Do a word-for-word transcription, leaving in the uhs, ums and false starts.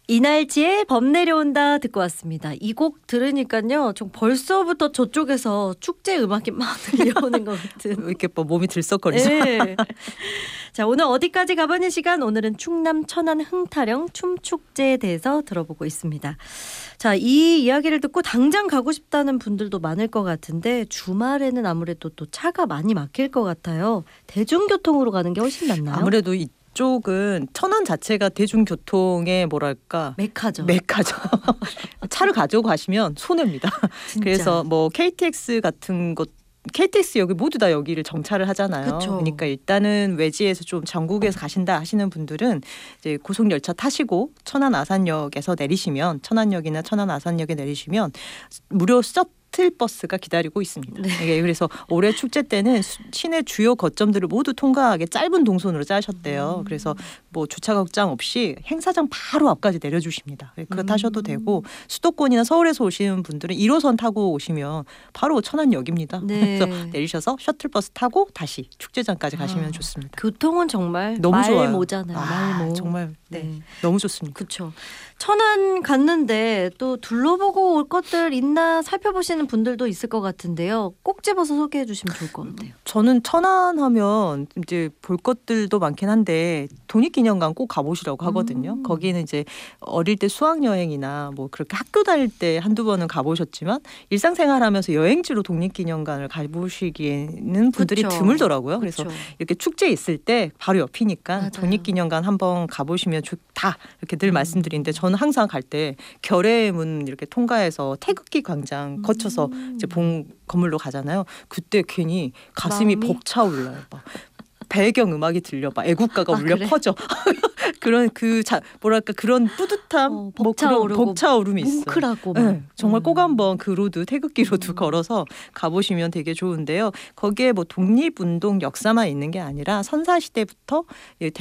이날치의 범 내려온다 듣고 왔습니다. 이 곡 들으니까요, 좀 벌써부터 저쪽에서 축제 음악이 막 들려오는 것 같은. 이렇게 뭐 몸이 들썩거리죠. 네. 자, 오늘 어디까지 가보는 시간, 오늘은 충남 천안 흥타령 춤축제에 대해서 들어보고 있습니다. 자, 이 이야기를 듣고 당장 가고 싶다는 분들도 많을 것 같은데 주말에는 아무래도 또 차가 많이 막힐 것 같아요. 대중교통으로 가는 게 훨씬 낫나요? 아무래도 이 쪽은 천안 자체가 대중교통의 뭐랄까 메카죠. 메카죠. 차를 가지고 가시면 손해입니다. 진짜. 그래서 뭐 케이티엑스 같은 곳 케이티엑스 여기 모두 다 여기를 정차를 하잖아요. 그쵸. 그러니까 일단은 외지에서 좀 전국에서 가신다 하시는 분들은 이제 고속열차 타시고 천안 아산역에서 내리시면 천안역이나 천안 아산역에 내리시면 무료 셔틀버스가 기다리고 있습니다. 네. 이게 그래서 올해 축제 때는 시내 주요 거점들을 모두 통과하게 짧은 동선으로 짜셨대요. 음. 그래서 뭐 주차 걱정 없이 행사장 바로 앞까지 내려주십니다. 그거 음. 타셔도 되고 수도권이나 서울에서 오시는 분들은 일 호선 타고 오시면 바로 천안역입니다. 네. 그래서 내리셔서 셔틀버스 타고 다시 축제장까지 가시면 아, 좋습니다. 교통은 정말 너무 좋아요. 말모잖아요. 아, 말모. 정말 네, 네. 너무 좋습니다. 그렇죠. 천안 갔는데 또 둘러보고 올 것들 있나 살펴보시는 분들도 있을 것 같은데요. 꼭 집어서 소개해 주시면 좋을 것 같아요. 저는 천안하면 이제 볼 것들도 많긴 한데 독립기념관 꼭 가보시라고 하거든요. 음. 거기는 이제 어릴 때 수학여행이나 뭐 그렇게 학교 다닐 때 한두 번은 가보셨지만 일상생활하면서 여행지로 독립기념관을 가보시기에는 분들이 그쵸. 드물더라고요. 그래서 그렇죠. 이렇게 축제 있을 때 바로 옆이니까 맞아요. 독립기념관 한번 가보시면 좋다 이렇게 늘 음. 말씀드리는데 저는 항상 갈 때 결의문 이렇게 통과해서 태극기 광장 거쳐서 음. 이제 본 건물로 가잖아요. 그때 괜히 가슴이 마음이? 벅차올라요. 막 배경 음악이 들려, 막 애국가가 아, 울려 그래? 퍼져. 그런 그 자, 뭐랄까 그런 뿌듯함, 어, 뭐 벅차오르고 그런 벅차오름이 있어요. 뭉클하고 막. 네, 정말 꼭 음. 한번 그 로드 태극기 로드 음. 걸어서 가보시면 되게 좋은데요. 거기에 뭐 독립운동 역사만 있는 게 아니라 선사시대부터